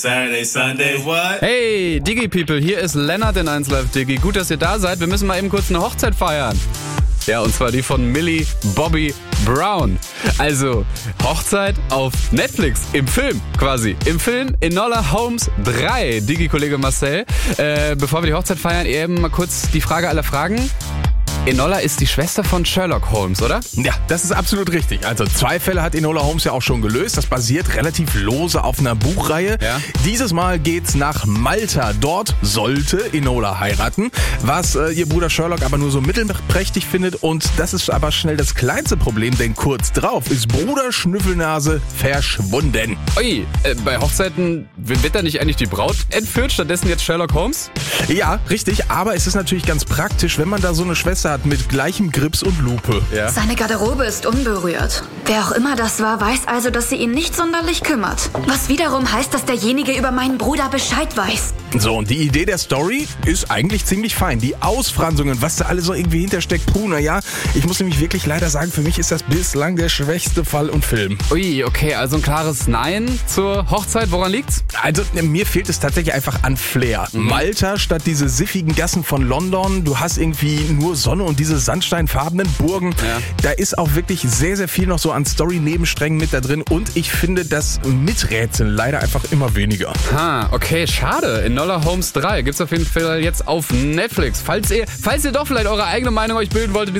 Saturday, Sunday, what? Hey, Digi-People, hier ist Lennart in 1Live Digi. Gut, dass ihr da seid. Wir müssen mal eben kurz eine Hochzeit feiern. Ja, und zwar die von Millie Bobby Brown. Also, Hochzeit auf Netflix, im Film quasi. Im Film Enola Holmes 3, Digi-Kollege Marcel. Bevor wir die Hochzeit feiern, eben mal kurz die Frage aller Fragen. Enola ist die Schwester von Sherlock Holmes, oder? Ja, das ist absolut richtig. Also 2 Fälle hat Enola Holmes ja auch schon gelöst. Das basiert relativ lose auf einer Buchreihe. Ja. Dieses Mal geht's nach Malta. Dort sollte Enola heiraten, was ihr Bruder Sherlock aber nur so mittelprächtig findet. Und das ist aber schnell das kleinste Problem, denn kurz drauf ist Bruder Schnüffelnase verschwunden. Ui, bei Hochzeiten wird da nicht eigentlich die Braut entführt, stattdessen jetzt Sherlock Holmes? Ja, richtig. Aber es ist natürlich ganz praktisch, wenn man da so eine Schwester hat mit gleichem Grips und Lupe. Ja. Seine Garderobe ist unberührt. Wer auch immer das war, weiß also, dass sie ihn nicht sonderlich kümmert. Was wiederum heißt, dass derjenige über meinen Bruder Bescheid weiß. So, und die Idee der Story ist eigentlich ziemlich fein. Die Ausfranzungen, was da alles so irgendwie hintersteckt, naja, ich muss nämlich wirklich leider sagen, für mich ist das bislang der schwächste Fall und Film. Ui, okay, also ein klares Nein zur Hochzeit. Woran liegt's? Also, mir fehlt es tatsächlich einfach an Flair. Malta statt diese siffigen Gassen von London. Du hast irgendwie nur Sonne und diese sandsteinfarbenen Burgen. Ja. Da ist auch wirklich sehr, sehr viel noch so an Story-Nebensträngen mit da drin. Und ich finde das Miträtseln leider einfach immer weniger. Okay, schade. Enola Holmes 3 gibt's auf jeden Fall jetzt auf Netflix. Falls ihr doch vielleicht eure eigene Meinung euch bilden wolltet,